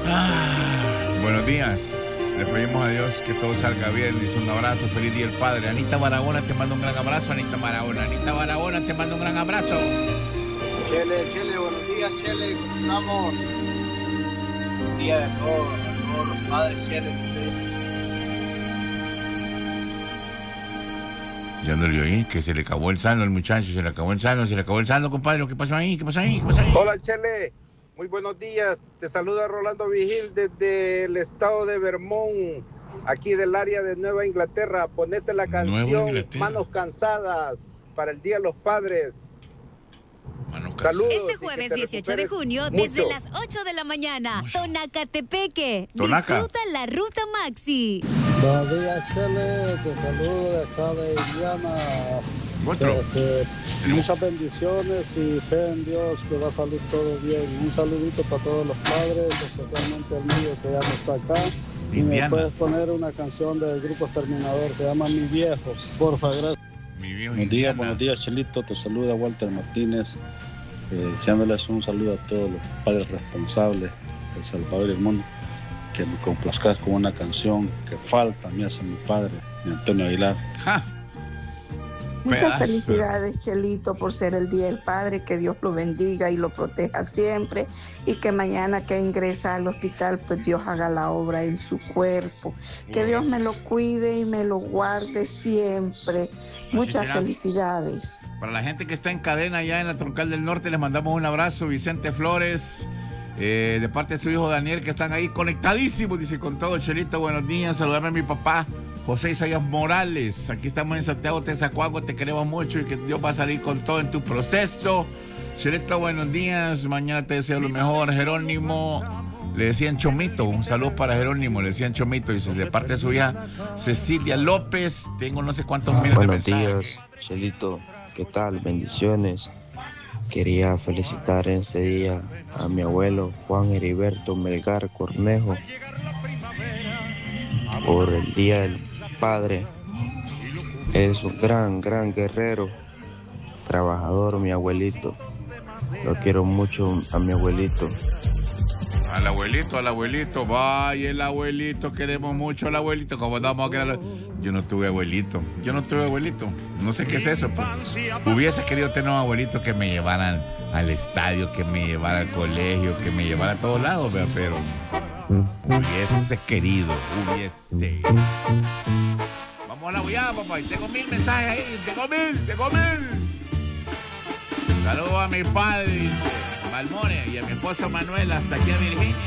Buenos días. Le pedimos a Dios que todo salga bien. Dice un abrazo. Feliz Día del Padre. Anita Barahona te mando un gran abrazo. Anita Barahona te mando un gran abrazo. Chele, buenos días, Chele. ¿Cómo estamos? Día de todos los padres, Chele. Ya no le oí, que se le acabó el sano al muchacho. Se le acabó el sano, compadre. ¿Qué pasó ahí? Hola, Chele. Muy buenos días. Te saluda Rolando Vigil desde el estado de Vermont, aquí del área de Nueva Inglaterra. Ponete la canción Manos Cansadas para el Día de los Padres. Saludos. Este jueves 18 de junio, desde las 8 de la mañana, Tonacatepeque. Tonaca. Disfruta la ruta Maxi. Buenos días, Chele. Te saludo de acá de Indiana. Muchas bendiciones y fe en Dios que va a salir todo bien. Un saludito para todos los padres, especialmente el mío que ya no está acá. Y me puedes poner una canción del Grupo Exterminador, se llama Mi Viejo, porfa, gracias. Buenos días, Chelito. Te saluda Walter Martínez, deseándoles un saludo a todos los padres responsables de El Salvador y el mundo. Que me complazcas con una canción que falta me hace mi padre, de Antonio Aguilar. Muchas felicidades, Chelito, por ser el Día del Padre. Que Dios lo bendiga y lo proteja siempre. Y que mañana que ingresa al hospital, pues Dios haga la obra en su cuerpo. Que Dios me lo cuide y me lo guarde siempre. Muchas felicidades. Para la gente que está en cadena allá en la Troncal del Norte, les mandamos un abrazo. Vicente Flores, de parte de su hijo Daniel, que están ahí conectadísimos. Dice, con todo, Chelito, buenos días. Saludame a mi papá, José Isaías Morales. Aquí estamos en Santiago Tezacuango, te queremos mucho y que Dios va a salir con todo en tu proceso. Chelito, buenos días. Mañana te deseo lo mejor. Jerónimo, le decían Chomito. Un saludo para Jerónimo, le decían Chomito. Dice, de parte de su hija Cecilia López. Tengo no sé cuántos miles de mensajes. Buenos días, Chelito. ¿Qué tal? Bendiciones. Quería felicitar en este día a mi abuelo Juan Heriberto Melgar Cornejo por el Día del Padre. Es un gran guerrero, trabajador, mi abuelito. Lo quiero mucho a mi abuelito. Al abuelito, vaya el abuelito, queremos mucho al abuelito. Como vamos a querer. Yo no tuve abuelito. No sé qué es eso. Pues. Hubiese querido tener un abuelito que me llevaran al estadio, que me llevara al colegio, que me llevara a todos lados, pero hubiese querido. Vamos a la bullada, papá. Y tengo 1000 mensajes ahí. Tengo 1000. Saludos a mi padre, dice Balmore, y a mi esposo Manuel, hasta aquí a Virginia.